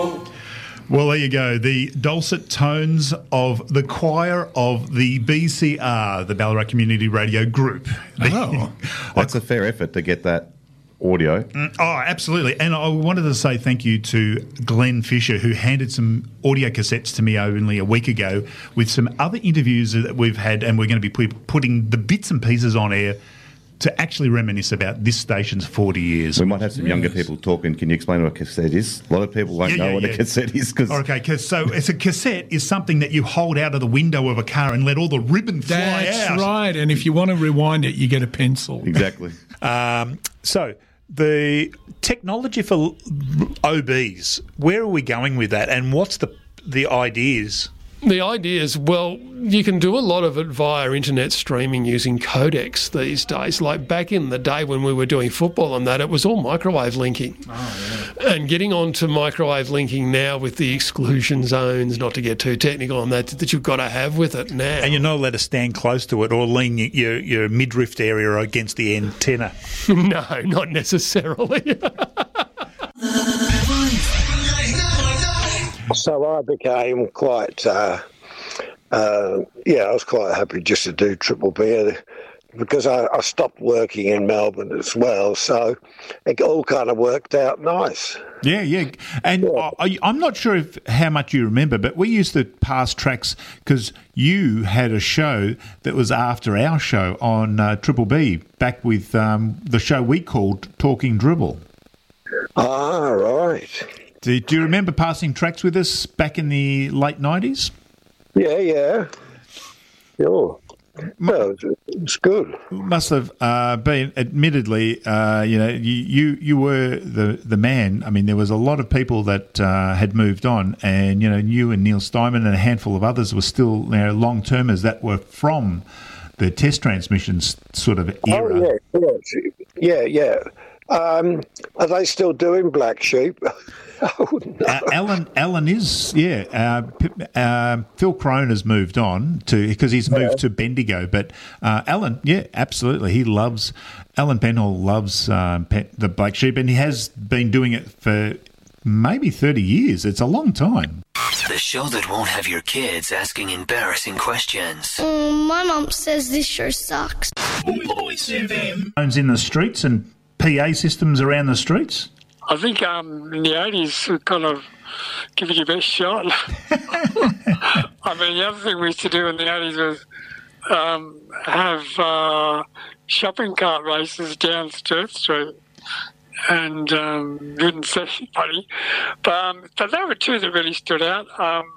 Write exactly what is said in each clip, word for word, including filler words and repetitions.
Well, there you go. The dulcet tones of the choir of the B C R, the Ballarat Community Radio Group. Oh, that's a fair effort to get that audio. Oh, absolutely. And I wanted to say thank you to Glenn Fisher, who handed some audio cassettes to me only a week ago with some other interviews that we've had, and we're going to be putting the bits and pieces on air to actually reminisce about this station's forty years. We might have some yes. younger people talking. Can you explain what a cassette is? A lot of people won't yeah, know yeah, what yeah. a cassette is. Cause okay, so it's a cassette is something that you hold out of the window of a car and let all the ribbon fly That's out. That's right, and if you want to rewind it, you get a pencil. Exactly. um, so the technology for O Bs, where are we going with that, and what's the the ideas? The idea is, well, you can do a lot of it via internet streaming using codecs these days. Like back in the day when we were doing football and that, it was all microwave linking. Oh, yeah. And getting on to microwave linking now with the exclusion zones, not to get too technical on that, that you've got to have with it now. And you're not allowed to stand close to it or lean your, your midriff area against the antenna. No, not necessarily. So I became quite, uh, uh, yeah, I was quite happy just to do Triple B because I, I stopped working in Melbourne as well. So it all kind of worked out nice. Yeah, yeah. And yeah. I, I'm not sure if how much you remember, but we used to pass tracks because you had a show that was after our show on uh, Triple B back with um, the show we called Talking Dribble. Ah, right. Do, do you remember passing tracks with us back in the late nineties? Yeah, yeah. Sure. Well, it's good. Must have uh, been, admittedly, uh, you know, you, you you were the, the man. I mean, there was a lot of people that uh, had moved on, and, you know, you and Neil Steinman and a handful of others were still, you know, long-termers that were from the test transmissions sort of era. Oh, yeah, yeah, yeah. Um, are they still doing Black Sheep? Oh, no. uh, Alan, Alan is, yeah. Uh, uh, Phil Crone has moved on to because he's moved yeah. to Bendigo, but uh, Alan, yeah, absolutely, he loves Alan Penhall loves um, Pen, the Black Sheep, and he has been doing it for maybe thirty years. It's a long time. The show that won't have your kids asking embarrassing questions. Um, my mum says this show sucks. Voice F M. Phones in the streets and P A systems around the streets. I think um, in the eighties, we kind of give it your best shot. I mean, the other thing we used to do in the eighties was um, have uh, shopping cart races down Sturt Street, and um, wouldn't say anybody. But, um, but there were two that really stood out. Um,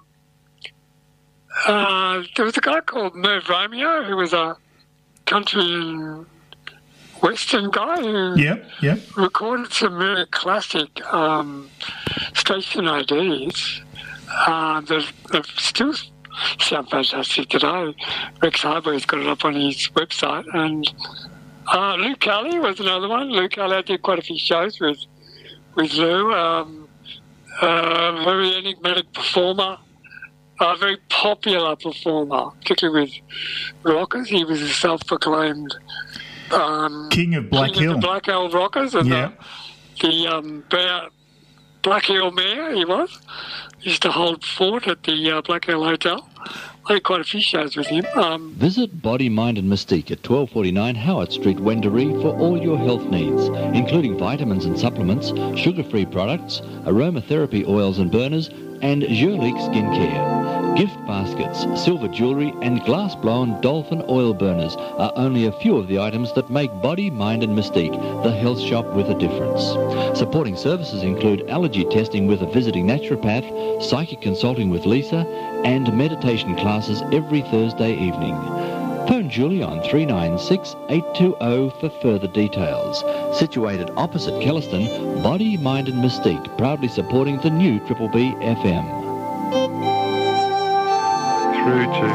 uh, there was a guy called Merv Romeo, who was a country and Western guy who yep, yep. recorded some really classic um, station I Ds uh, that, that still sound fantastic today. Rex Harbury's got it up on his website. And uh, Lou Kelly was another one. Lou Kelly, I did quite a few shows with, with Lou. Um, uh, very enigmatic performer. A very popular performer, particularly with rockers. He was a self-proclaimed Um, King of Black King Hill. Of the Black Hill Rockers and yeah. the, the um, Bear, Black Hill Mayor, he was. He used to hold fort at the uh, Black Hill Hotel. I had quite a few shows with him. Um, Visit Body, Mind and Mystique at twelve forty-nine Howard Street, Wendouree for all your health needs, including vitamins and supplements, sugar-free products, aromatherapy oils and burners, and Jurlique skincare. Gift baskets, silver jewellery and glass-blown dolphin oil burners are only a few of the items that make Body, Mind and Mystique the health shop with a difference. Supporting services include allergy testing with a visiting naturopath, psychic consulting with Lisa, and meditation classes every Thursday evening. Phone Julie on three nine six, eight two zero for further details. Situated opposite Kellaston, Body, Mind and Mystique, proudly supporting the new Triple B F M. Through to.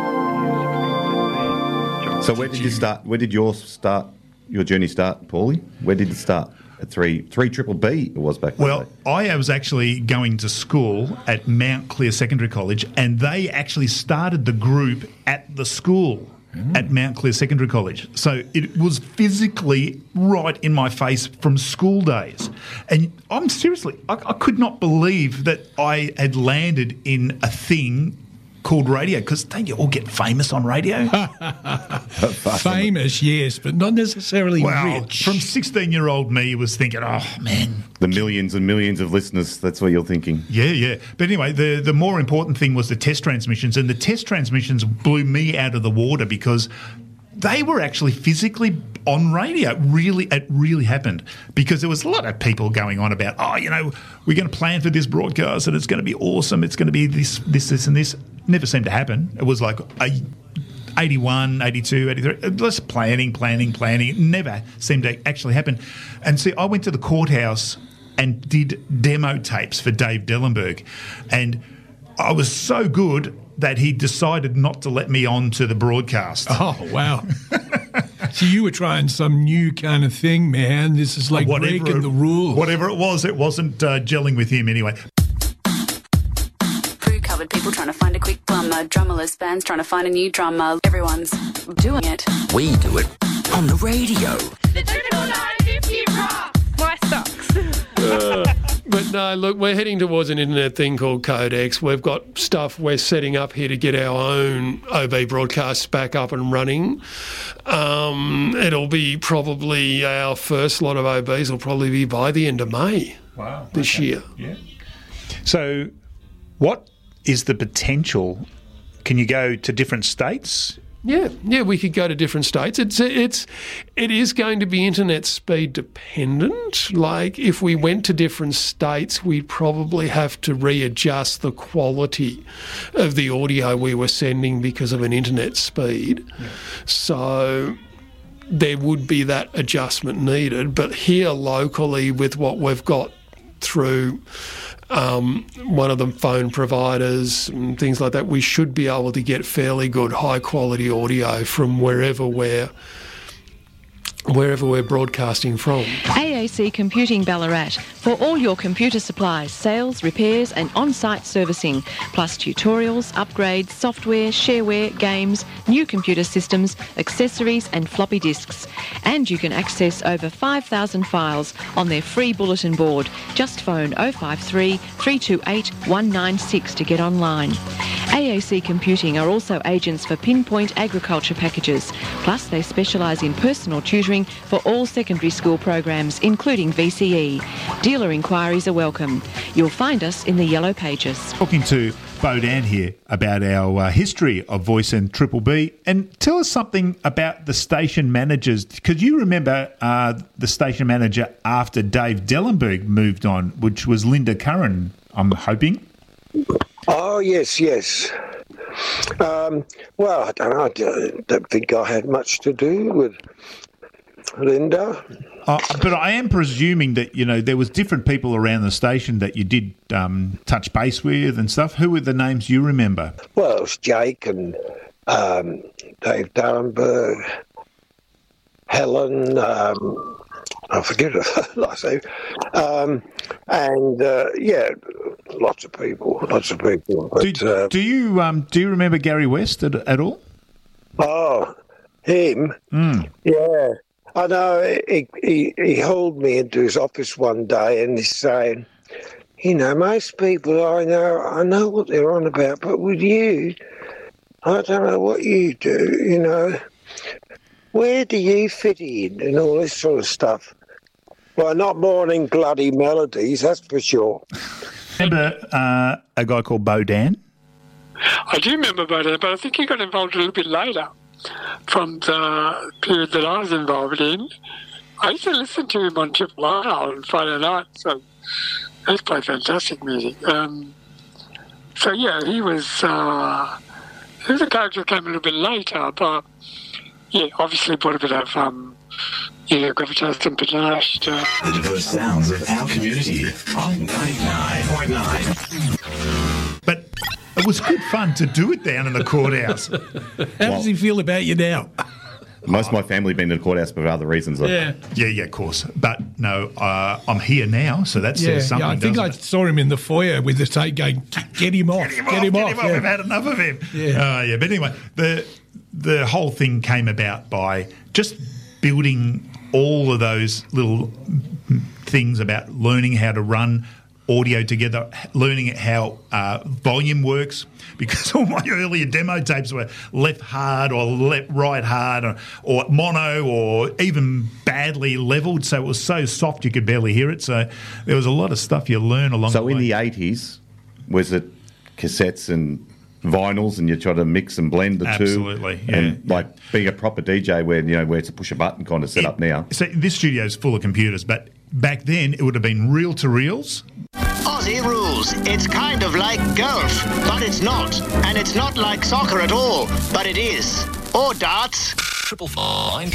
So where did you start? Where did your start? Your journey start, Paulie? Where did it start? At three, three Triple B it was back then. Well, I was actually going to school at Mount Clear Secondary College, and they actually started the group at the school. at Mount Clear Secondary College. So it was physically right in my face from school days. And I'm seriously, I, I could not believe that I had landed in a thing called radio, because don't you all get famous on radio? Famous, yes, but not necessarily well, rich. From sixteen-year-old me was thinking, oh, man. The millions and millions of listeners, that's what you're thinking. Yeah, yeah. But anyway, the, the more important thing was the test transmissions, and the test transmissions blew me out of the water because they were actually physically on radio. Really, it really happened, because there was a lot of people going on about, oh, you know, we're going to plan for this broadcast and it's going to be awesome. It's going to be this, this, this and this. Never seemed to happen. It was like a eighty-one, eighty-two, eighty-three, just planning, planning, planning. It never seemed to actually happen. And see, I went to the courthouse and did demo tapes for Dave Dellenberg, and I was so good that he decided not to let me on to the broadcast. Oh, wow. So you were trying some new kind of thing, man. This is like whatever breaking it, the rules. Whatever it was, it wasn't uh, gelling with him anyway. Crew-covered people trying to find a quick plumber, drummerless bands trying to find a new drummer. Everyone's doing it. We do it on the radio. The Triple Nine Fifty Rock. My socks. Uh, but no, look, we're heading towards an internet thing called Codex. We've got stuff we're setting up here to get our own O B broadcasts back up and running. Um, it'll be probably our first lot of O Bs will probably be by the end of May. Wow, this okay. year. Yeah. So, what is the potential? Can you go to different states? Yeah, yeah, we could go to different states. It's it's it is going to be internet speed dependent. Like if we went to different states, we'd probably have to readjust the quality of the audio we were sending because of an internet speed. Yeah. So there would be that adjustment needed. But here locally, with what we've got through Um, one of the phone providers and things like that, we should be able to get fairly good high quality audio from wherever we're wherever we're broadcasting from. A A C Computing Ballarat for all your computer supplies, sales, repairs and on-site servicing, plus tutorials, upgrades, software, shareware, games, new computer systems, accessories and floppy disks. And you can access over five thousand files on their free bulletin board. Just phone oh five three, three two eight, one nine six to get online. A A C Computing are also agents for Pinpoint Agriculture Packages, plus they specialise in personal tutoring for all secondary school programs, including V C E. Dealer inquiries are welcome. You'll find us in the Yellow Pages. Talking to Bodan here about our uh, history of Voice and Triple B, and tell us something about the station managers, because you remember uh, the station manager after Dave Dellenberg moved on, which was Linda Curran, I'm hoping. Oh, yes, yes. Um, well, I don't know. I don't, don't think I had much to do with Linda. Uh, but I am presuming that, you know, there was different people around the station that you did um, touch base with and stuff. Who were the names you remember? Well, it was Jake and um, Dave Dellenberg, Helen, um, I forget it, like I say, um, and, uh, yeah, lots of people, lots of people. But, do, uh, do you um, do you remember Gary West at, at all? Oh, him? Mm. Yeah. I know, he, he, he hauled me into his office one day and he's saying, you know, most people I know, I know what they're on about, but with you, I don't know what you do, you know. Where do you fit in and all this sort of stuff? Well, not morning bloody melodies, that's for sure. Remember uh, a guy called Bodan? I do remember Bodan, but I think he got involved a little bit later from the period that I was involved in. I used to listen to him on Triple R on Friday night, so he played fantastic music. Um, so, yeah, he was, uh, he was a character that came a little bit later, but, yeah, obviously brought a bit of, um, you know, gravitas and panache to... The diverse sounds of our community on ninety-nine point nine. But it was good fun to do it down in the courthouse. How well, does he feel about you now? Most of my family have been to the courthouse for other reasons. Though. Yeah. Yeah, yeah, of course. But no, uh, I'm here now, so that yeah, says something, yeah, I think I it? saw him in the foyer with the tape going, get him off, get him get off, him get off. him off. Yeah. We've had enough of him. Yeah. Uh, yeah, but anyway, the the whole thing came about by just building all of those little things about learning how to run audio together, learning how uh, volume works, because all my earlier demo tapes were left hard or left right hard or, or mono or even badly levelled, so it was so soft you could barely hear it. So there was a lot of stuff you learn along so the way. So in the eighties, was it cassettes and vinyls and you try to mix and blend the Absolutely, two? yeah. And yeah. like being a proper D J where, you know, where it's a push a button kind of setup now. So this studio is full of computers, but back then it would have been reel-to-reels. Aussie rules. It's kind of like golf, but it's not. And it's not like soccer at all, but it is. Or darts. Triple five.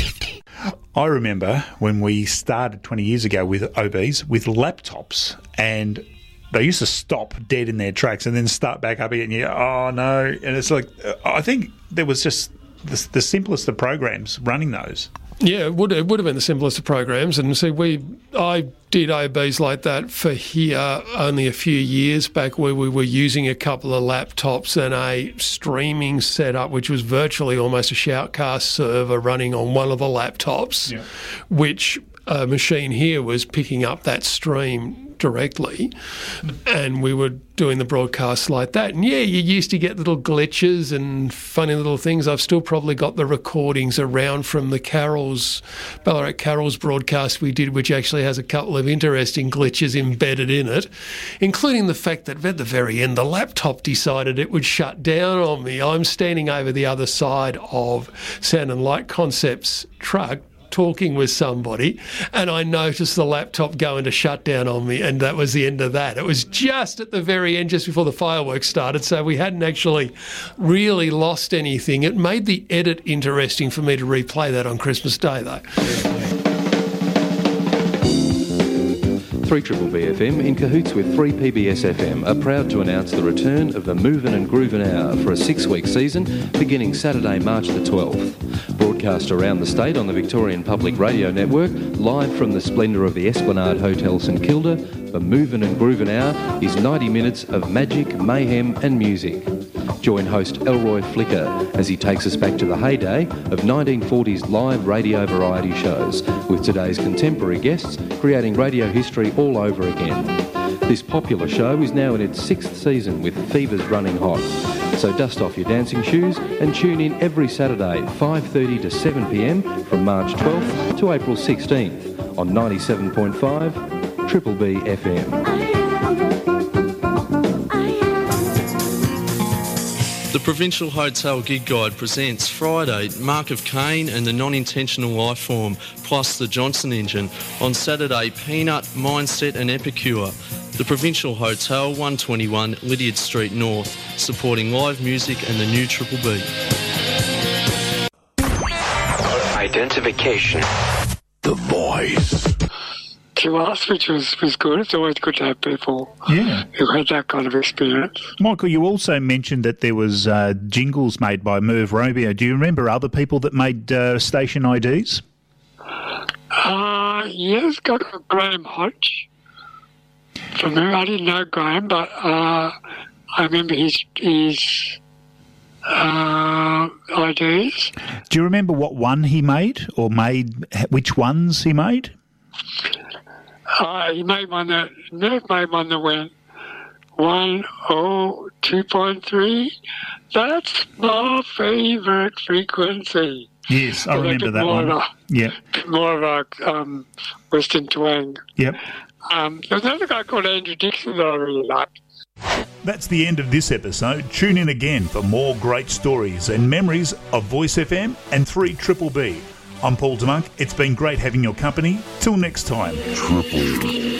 I remember when we started twenty years ago with O Bs, with laptops, and they used to stop dead in their tracks and then start back up again. You go, oh, no. And it's like, I think there was just the, the simplest of programs running those. Yeah, it would, it would have been the simplest of programs. And see, we I did O Bs like that for here only a few years back, where we were using a couple of laptops and a streaming setup, which was virtually almost a Shoutcast server running on one of the laptops, yeah. which a machine here was picking up that stream directly, and we were doing the broadcasts like that. And yeah, you used to get little glitches and funny little things. I've still probably got the recordings around from the Carols, Ballarat Carols broadcast we did, which actually has a couple of interesting glitches embedded in it, including the fact that at the very end the laptop decided it would shut down on me. I'm standing over the other side of Sound and Light Concepts truck talking with somebody, and I noticed the laptop going to shut down on me, and that was the end of that. It was just at the very end, just before the fireworks started, so we hadn't actually really lost anything. It made the edit interesting for me to replay that on Christmas Day, though. three Triple B F M, in cahoots with three P B S F M, are proud to announce the return of the Movin' and Groovin' Hour for a six-week season beginning Saturday, March the twelfth. Broadcast around the state on the Victorian Public Radio Network, live from the splendour of the Esplanade Hotel St Kilda, the Movin' and Groovin' Hour is ninety minutes of magic, mayhem and music. Join host Elroy Flicker as he takes us back to the heyday of nineteen forties live radio variety shows, with today's contemporary guests creating radio history all over again. This popular show is now in its sixth season, with fevers running hot. So dust off your dancing shoes and tune in every Saturday, five thirty to seven p m from March twelfth to April sixteenth on ninety-seven point five Triple B F M. The Provincial Hotel Gig Guide presents Friday, Mark of Cain and the Non-Intentional Life Form, plus the Johnson Engine. On Saturday, Peanut, Mindset and Epicure. The Provincial Hotel, one twenty-one Lydiard Street North, supporting live music and the new Triple B. Identification. The Voice. To us, which was, was good. It's always good to have people yeah. who had that kind of experience. Michael, you also mentioned that there was uh, jingles made by Merv Romeo. Do you remember other people that made uh, station I Ds? Uh, yes, got Graham Hodge. From whom I didn't know Graham, but uh, I remember his his uh, I Ds. Do you remember what one he made, or made which ones he made? Uh, he made one that, Nerf made one that went one oh two point three. That's my favourite frequency. Yes, I remember that one. A, yeah. More of a um, Western twang. Yep. Um, there's another guy called Andrew Dixon that I really liked. That's the end of this episode. Tune in again for more great stories and memories of Voice F M and three Triple B. I'm Paul DeMonk. It's been great having your company. Till next time. Triple